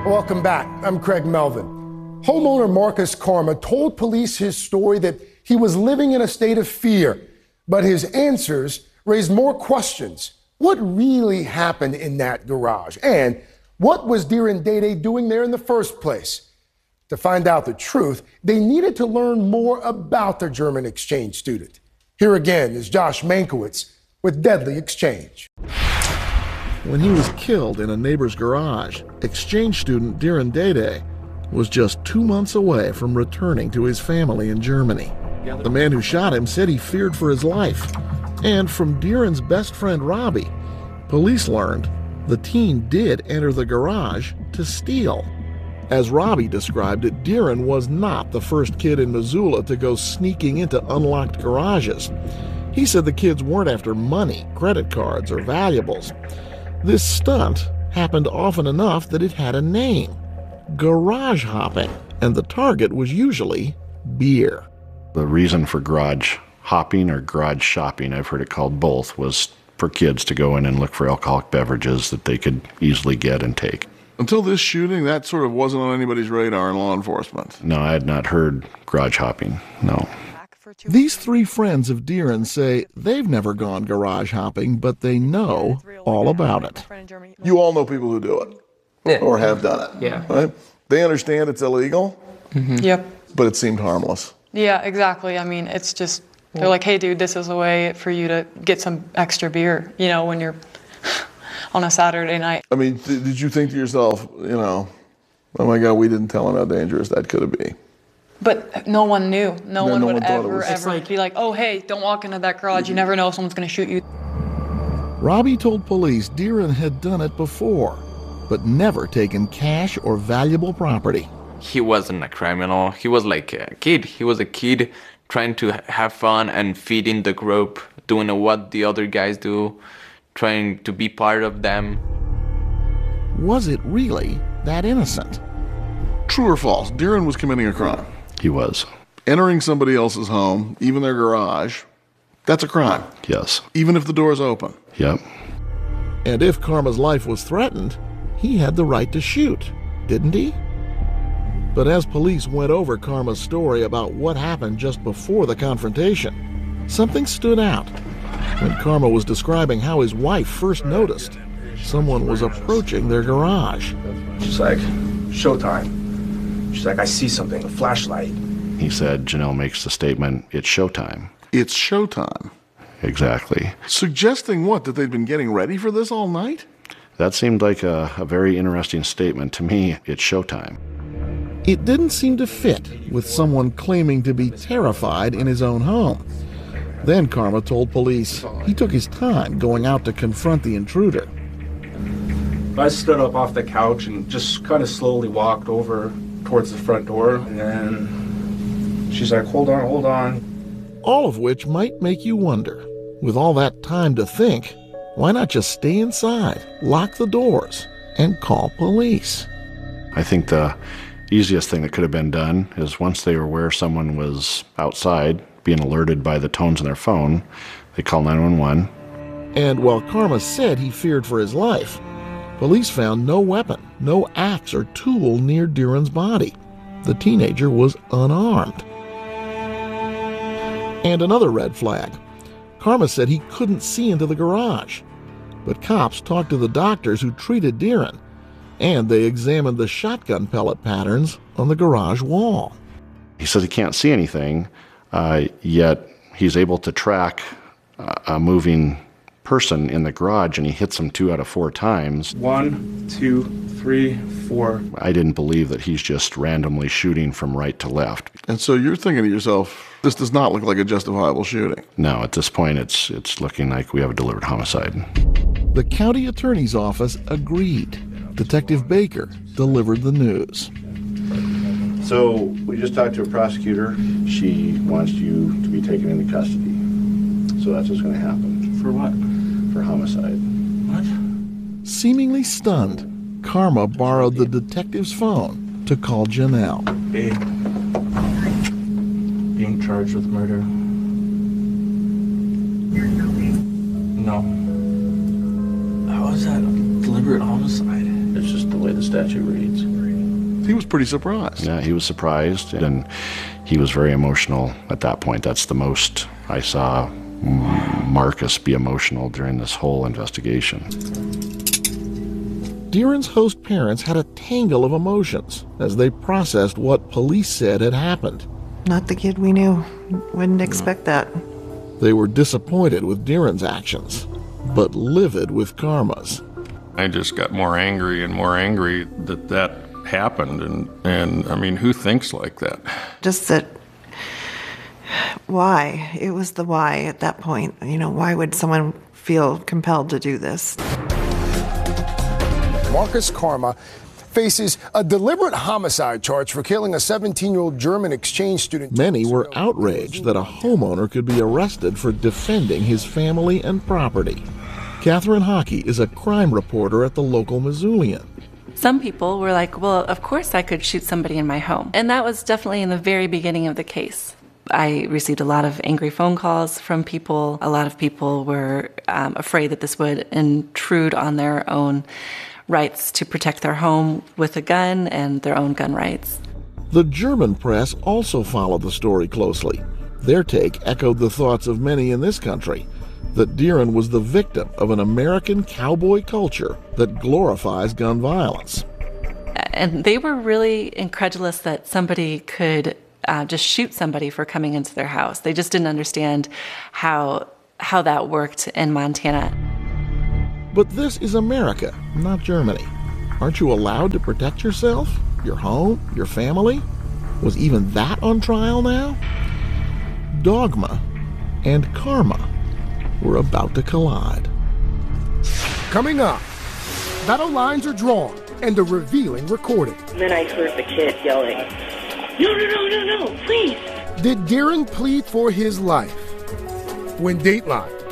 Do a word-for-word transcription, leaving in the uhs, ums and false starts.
Welcome back. I'm Craig Melvin. Homeowner Marcus Karma told police his story that he was living in a state of fear, but his answers raised more questions. What really happened in that garage? And what was Diron Dede doing there in the first place? To find out the truth, they needed to learn more about the German exchange student. Here again is Josh Mankiewicz with Deadly Exchange. When he was killed in a neighbor's garage, exchange student Diron Dede was just two months away from returning to his family in Germany. The man who shot him said he feared for his life. And from Diron's best friend Robbie, police learned the teen did enter the garage to steal. As Robbie described it, Diron was not the first kid in Missoula to go sneaking into unlocked garages. He said the kids weren't after money, credit cards, or valuables. This stunt happened often enough that it had a name: garage hopping, and the target was usually beer. The reason for garage hopping or garage shopping, I've heard it called both, was for kids to go in and look for alcoholic beverages that they could easily get and take. Until this shooting, that sort of wasn't on anybody's radar in law enforcement. No, I had not heard garage hopping, no. These three friends of Diron say they've never gone garage hopping, but they know all about it. You all know people who do it, yeah. or have done it. Yeah. Right? They understand it's illegal, Mm-hmm. Yep. but it seemed harmless. Yeah, exactly. I mean, it's just, they're like, hey, dude, this is a way for you to get some extra beer, you know, when you're on a Saturday night. I mean, th- did you think to yourself, you know, oh my God, we didn't tell him how dangerous that could be? But no one knew. No Yeah, one no would one thought it ever, was- ever like- be like, oh, hey, don't walk into that garage. You never know, someone's going to shoot you. Robbie told police Diron had done it before, but never taken cash or valuable property. He wasn't a criminal. He was like a kid. He was a kid trying to have fun and fit in the group, doing what the other guys do, trying to be part of them. Was it really that innocent? True or false? Diron was committing a crime. He was. Entering somebody else's home, even their garage, that's a crime. Yes. Even if the door's open. Yep. And if Karma's life was threatened, he had the right to shoot, didn't he? But as police went over Karma's story about what happened just before the confrontation, something stood out. When Karma was describing how his wife first noticed someone was approaching their garage. She's like, showtime. She's like, I see something, a flashlight. He said, Janelle makes the statement, it's showtime. It's showtime. Exactly. Suggesting what? That they'd been getting ready for this all night? That seemed like a, a very interesting statement. To me, it's showtime. It didn't seem to fit with someone claiming to be terrified in his own home. Then Karma told police he took his time going out to confront the intruder. I stood up off the couch and just kind of slowly walked over towards the front door. And then she's like, hold on, hold on. All of which might make you wonder, with all that time to think, why not just stay inside, lock the doors, and call police? I think the easiest thing that could have been done is once they were aware someone was outside, being alerted by the tones on their phone, they call nine one one. And while Karma said he feared for his life, police found no weapon, no axe or tool near Diron's body. The teenager was unarmed. And another red flag. Karma said he couldn't see into the garage. But cops talked to the doctors who treated Diron, and they examined the shotgun pellet patterns on the garage wall. He says he can't see anything, uh, yet he's able to track a, a moving person in the garage, and he hits him two out of four times. One, two, three, four. I didn't believe that he's just randomly shooting from right to left. And so you're thinking to yourself, this does not look like a justifiable shooting. No, at this point, it's it's looking like we have a deliberate homicide. The county attorney's office agreed. Detective Baker delivered the news. So we just talked to a prosecutor. She wants you to be taken into custody. So that's what's going to happen. For what? For homicide. What? Seemingly stunned, Karma borrowed the detective's phone to call Janelle. Hey. Being charged with murder. No. How is that deliberate homicide? It's just the way the statute reads. He was pretty surprised. Yeah, he was surprised, and he was very emotional at that point. That's the most I saw Marcus be emotional during this whole investigation. Deeran's host parents had a tangle of emotions as they processed what police said had happened. Not the kid we knew. Wouldn't expect that. They were disappointed with Deeran's actions, but livid with Karma's. I just got more angry and more angry that that happened, and, and I mean, who thinks like that? Just that, why? It was the why at that point. You know, why would someone feel compelled to do this? Marcus Karma faces a deliberate homicide charge for killing a seventeen-year-old German exchange student. Many were outraged that a homeowner could be arrested for defending his family and property. Catherine Hockey is a crime reporter at the local Missoulian. Some people were like, well, of course I could shoot somebody in my home. And that was definitely in the very beginning of the case. I received a lot of angry phone calls from people. A lot of people were um, afraid that this would intrude on their own rights to protect their home with a gun and their own gun rights. The German press also followed the story closely. Their take echoed the thoughts of many in this country, that Deeran was the victim of an American cowboy culture that glorifies gun violence. And they were really incredulous that somebody could uh, just shoot somebody for coming into their house. They just didn't understand how how that worked in Montana. But this is America, not Germany. Aren't you allowed to protect yourself, your home, your family? Was even that on trial now? Dogma and karma were about to collide. Coming up, battle lines are drawn and a revealing recording. And then I heard the kid yelling, no, no, no, no, no, please. Did Deeran plead for his life? When Dateline